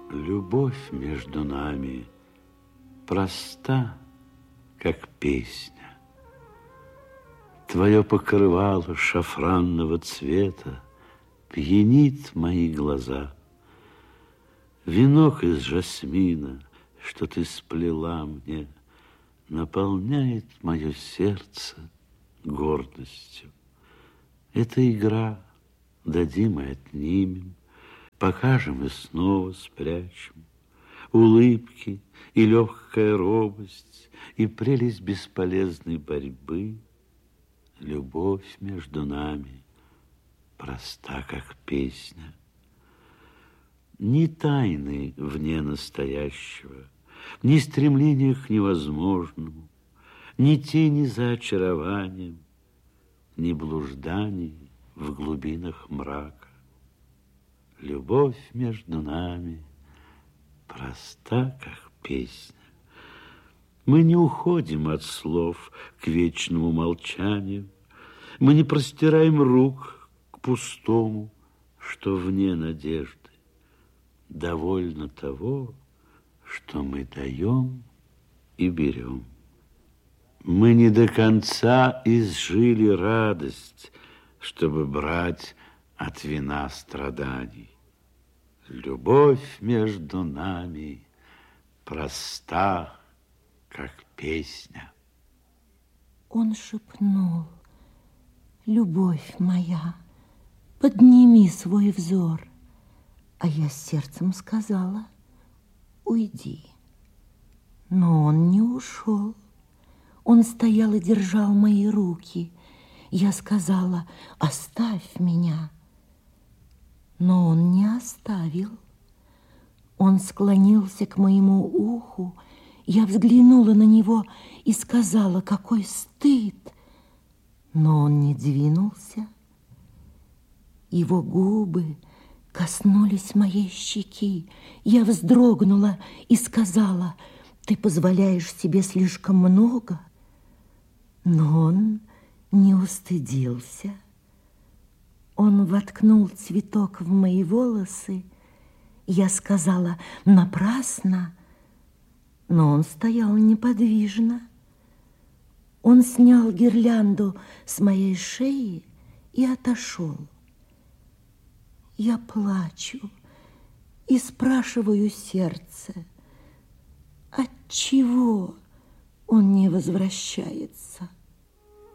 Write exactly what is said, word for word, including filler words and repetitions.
Любовь между нами проста, как песня. Твое покрывало шафранного цвета пьянит мои глаза. Венок из жасмина, что ты сплела мне, наполняет мое сердце гордостью. Это игра, дадим и отнимем, покажем и снова спрячем. Улыбки и легкая робость, и прелесть бесполезной борьбы. Любовь между нами проста, как песня. Ни тайны вне настоящего, ни стремления к невозможному, ни тени за очарованием, ни блужданий в глубинах мрака. Любовь между нами проста, как песня. Мы не уходим от слов к вечному молчанию, мы не простираем рук к пустому, что вне надежды. Довольно того, что мы даем и берем. Мы не до конца изжили радость, чтобы брать от вина страданий. Любовь между нами проста, как песня. Он шепнул: любовь моя, подними свой взор. А я сердцем сказала: уйди. Но он не ушел. Он стоял и держал мои руки. Я сказала: оставь меня. Но он не оставил. Он склонился к моему уху. Я взглянула на него и сказала: какой стыд. Но он не двинулся. Его губы коснулись моей щеки. Я вздрогнула и сказала: ты позволяешь себе слишком много. Но он не устыдился. Он воткнул цветок в мои волосы. Я сказала: напрасно. Но он стоял неподвижно. Он снял гирлянду с моей шеи и отошел. Я плачу и спрашиваю сердце: отчего он не возвращается?